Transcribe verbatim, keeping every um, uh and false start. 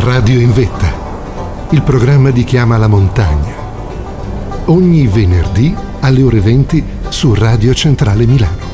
Radio in Vetta, il programma di Chi ama la montagna. Ogni venerdì alle ore venti su Radio Centrale Milano.